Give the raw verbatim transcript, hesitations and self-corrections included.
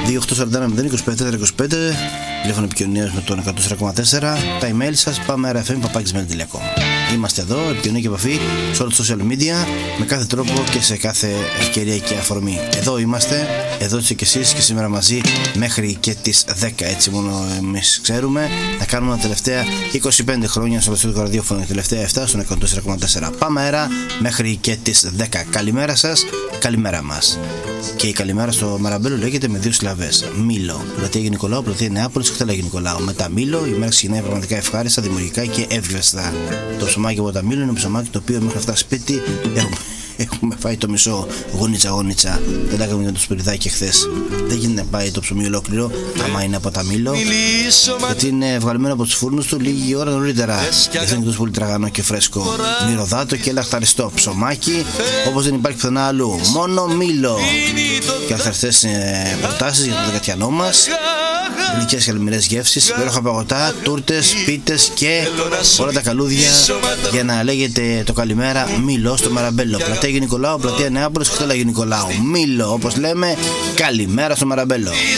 δύο οκτώ τέσσερα ένα μηδέν είκοσι πέντε τέσσερα είκοσι πέντε, τηλέφωνο επικοινωνίας με τον εκατό τέσσερα κόμμα τέσσερα, τα email σας πάμε άρα εφ εμ παπάκι τζι μέιλ τελεία κομ. Είμαστε εδώ, επικοινωνία και επαφή σε όλα τα social media, με κάθε τρόπο και σε κάθε ευκαιρία και αφορμή. Εδώ είμαστε, εδώ είστε και εσείς και σήμερα μαζί μέχρι και τις δέκα, έτσι μόνο εμείς ξέρουμε. Θα κάνουμε τα τελευταία είκοσι πέντε χρόνια στο Λασσίδικο ραδιόφωνο, τελευταία επτά στον εκατό τέσσερα κόμμα τέσσερα. Πάμε αέρα μέχρι και τις δέκα. Καλημέρα σας, καλημέρα μας. Και η καλημέρα στο Μαραμπέλο λέγεται με δύο συλλαβές. Μήλο. Πλατεία Αγίου Νικολάου, πλατεία Νεάπολης, Κτέλα Αγίου Νικολάου. Μετά Μήλο, η μέρα ξεκινάει πραγματικά ευχάριστα, δημιουργικά και εύγεστα. Το ψωμάκι από τα Μήλο είναι ψωμάκι το οποίο μέχρι αυτά σπίτι έχουμε, έχουμε φάει το μισό γόνιτσα γόνιτσα. Δεν λέγαμε για το σπυριδάκι χθες. Δεν γίνεται να πάει το ψωμί ολόκληρο, άμα είναι από τα Μήλο. Γιατί είναι βγαλμένο από τους φούρνους του λίγη ώρα νωρίτερα. Δεν είναι τόσο πολύ τραγανό και φρέσκο. Μυρωδάτο και λαχταριστό ψωμάκι, όπως δεν υπάρχει πουθενά αλλού. Μόνο Μήλο. Και αυθαρστές προτάσεις για το δεκατιανό μας. Γλυκές και αλμυρές γεύσεις, υπέροχα παγωτά, τούρτες, πίτες και όλα τα καλούδια για να λέγεται το καλημέρα Μήλο στο Μαραμπέλο. Πλατεία Αγίου Νικολάου, πλατεία Νεάπολης, Κτέλα Αγίου Νικολάου. Μήλο, όπως λέμε, καλημέρα στο Μαραμπέλο.